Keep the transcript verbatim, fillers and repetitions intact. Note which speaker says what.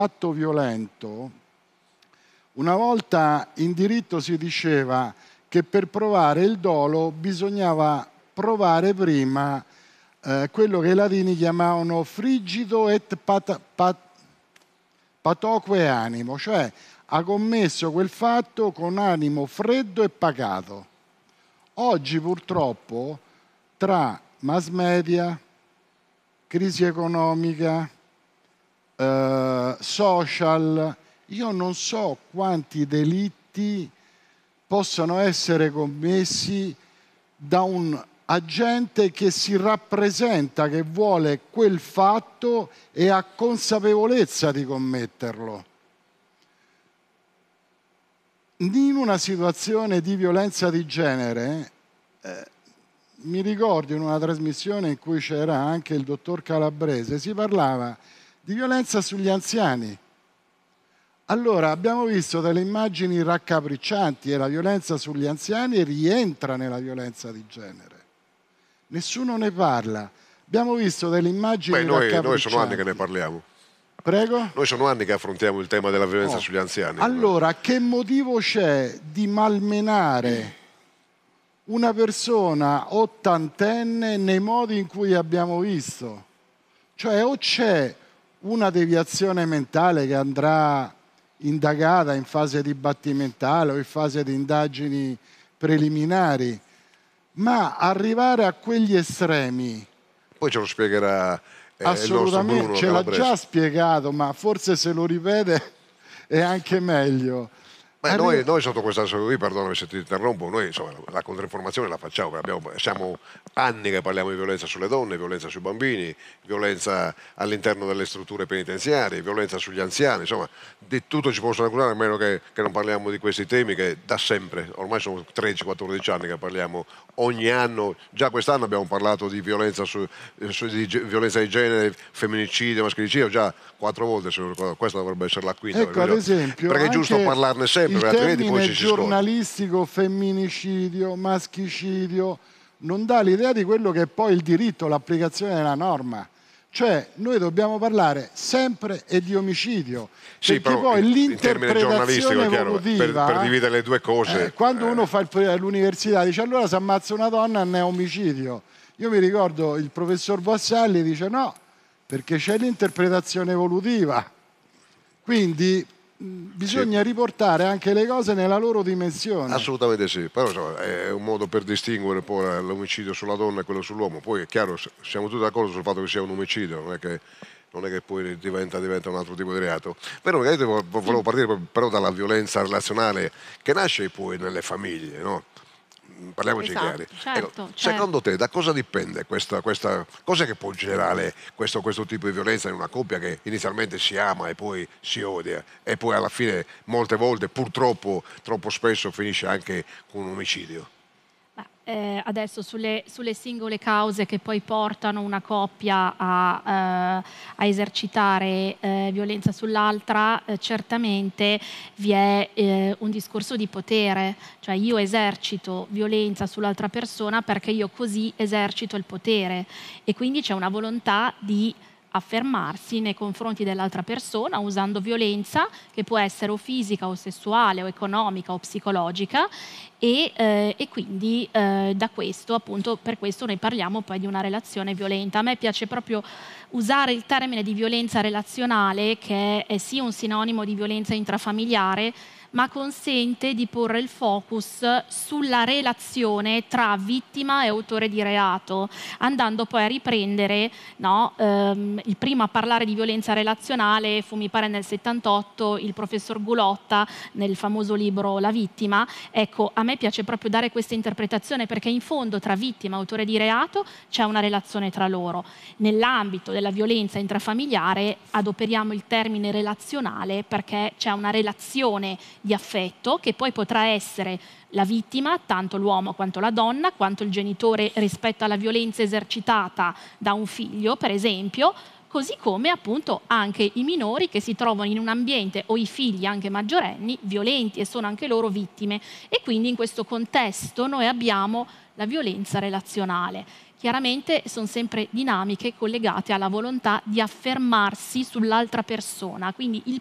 Speaker 1: atto violento, una volta in diritto si diceva che per provare il dolo bisognava provare prima eh, quello che i latini chiamavano frigido et pat, pat, patoque animo, cioè ha commesso quel fatto con animo freddo e pacato. Oggi purtroppo tra mass media, crisi economica, eh, social, io non so quanti delitti possono essere commessi da un agente che si rappresenta che vuole quel fatto e ha consapevolezza di commetterlo. In una situazione di violenza di genere, eh, mi ricordo in una trasmissione in cui c'era anche il dottor Calabrese, si parlava di violenza sugli anziani. Allora abbiamo visto delle immagini raccapriccianti e la violenza sugli anziani rientra nella violenza di genere. Nessuno ne parla. Abbiamo visto delle immagini
Speaker 2: Beh, noi,
Speaker 1: raccapriccianti.
Speaker 2: noi sono anni che ne parliamo.
Speaker 1: Prego?
Speaker 2: Noi sono anni che affrontiamo il tema della violenza
Speaker 1: Oh.
Speaker 2: sugli anziani.
Speaker 1: Allora, che motivo c'è di malmenare una persona ottantenne nei modi in cui abbiamo visto? Cioè, o c'è una deviazione mentale che andrà indagata in fase dibattimentale o in fase di indagini preliminari, ma arrivare a quegli estremi...
Speaker 2: Poi ce lo spiegherà eh,
Speaker 1: assolutamente,
Speaker 2: il nostro Bruno
Speaker 1: ce l'ha
Speaker 2: Calabrese.
Speaker 1: già spiegato, ma forse se lo ripete è anche meglio.
Speaker 2: Beh, noi, noi sotto questa qui, perdonami se ti interrompo, noi insomma la controinformazione la facciamo, abbiamo, siamo anni che parliamo di violenza sulle donne, violenza sui bambini, violenza all'interno delle strutture penitenziarie, violenza sugli anziani, insomma di tutto ci possono accusare, a meno che, che non parliamo di questi temi che da sempre, ormai sono tredici quattordici anni che parliamo ogni anno, già quest'anno abbiamo parlato di violenza, su, su, di violenza di genere, femminicidio, maschericidio, già quattro volte, se non ricordo, questa dovrebbe essere la quinta.
Speaker 1: Ecco, ad esempio,
Speaker 2: perché è giusto parlarne sempre.
Speaker 1: Il
Speaker 2: altrimenti poi
Speaker 1: termine
Speaker 2: ci si
Speaker 1: giornalistico femminicidio, maschicidio non dà l'idea di quello che è poi il diritto, l'applicazione della norma. Cioè noi dobbiamo parlare sempre e di omicidio,
Speaker 2: sì,
Speaker 1: perché
Speaker 2: però
Speaker 1: poi
Speaker 2: in,
Speaker 1: l'interpretazione
Speaker 2: in
Speaker 1: evolutiva,
Speaker 2: per, per dividere le due cose,
Speaker 1: eh, quando
Speaker 2: eh.
Speaker 1: uno fa l'università dice allora se ammazza una donna non è omicidio. Io mi ricordo il professor Vassalli dice no, perché c'è l'interpretazione evolutiva, quindi bisogna sì. riportare anche le cose nella loro dimensione.
Speaker 2: Assolutamente sì, però insomma, è un modo per distinguere poi l'omicidio sulla donna e quello sull'uomo. Poi è chiaro, siamo tutti d'accordo sul fatto che sia un omicidio, non è che, non è che poi diventa, diventa un altro tipo di reato. Però io volevo partire però dalla violenza relazionale che nasce poi nelle famiglie, no? Parliamoci
Speaker 3: esatto,
Speaker 2: chiari.
Speaker 3: Certo,
Speaker 2: ecco,
Speaker 3: certo.
Speaker 2: Secondo te da cosa dipende questa, questa cosa che può generare questo, questo tipo di violenza in una coppia che inizialmente si ama e poi si odia e poi alla fine molte volte purtroppo troppo spesso finisce anche con un omicidio?
Speaker 3: Eh, adesso sulle, sulle singole cause che poi portano una coppia a, eh, a esercitare eh, violenza sull'altra, eh, certamente vi è eh, un discorso di potere, cioè io esercito violenza sull'altra persona perché io così esercito il potere e quindi c'è una volontà di affermarsi nei confronti dell'altra persona usando violenza che può essere o fisica o sessuale o economica o psicologica e, eh, e quindi eh, da questo appunto per questo noi parliamo poi di una relazione violenta. A me piace proprio usare il termine di violenza relazionale che è sì un sinonimo di violenza intrafamiliare ma consente di porre il focus sulla relazione tra vittima e autore di reato, andando poi a riprendere, no, ehm, il primo a parlare di violenza relazionale fu, mi pare, nel settantotto, il professor Gulotta, nel famoso libro La vittima. Ecco, a me piace proprio dare questa interpretazione perché in fondo tra vittima e autore di reato c'è una relazione tra loro. Nell'ambito della violenza intrafamiliare adoperiamo il termine relazionale perché c'è una relazione di affetto che poi potrà essere la vittima, tanto l'uomo quanto la donna, quanto il genitore rispetto alla violenza esercitata da un figlio, per esempio, così come appunto anche i minori che si trovano in un ambiente, o i figli anche maggiorenni, violenti e sono anche loro vittime. E quindi in questo contesto noi abbiamo la violenza relazionale. chiaramente sono sempre dinamiche collegate alla volontà di affermarsi sull'altra persona, quindi il